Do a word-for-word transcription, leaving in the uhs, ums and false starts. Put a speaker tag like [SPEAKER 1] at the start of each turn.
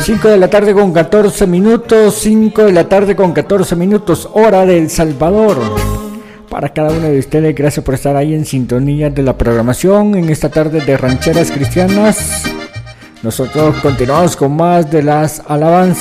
[SPEAKER 1] cinco de la tarde con catorce minutos, cinco de la tarde con catorce minutos, hora de El Salvador. Para cada uno de ustedes, gracias por estar ahí en sintonía de la programación en esta tarde de Rancheras Cristianas. Nosotros continuamos con más de las alabanzas.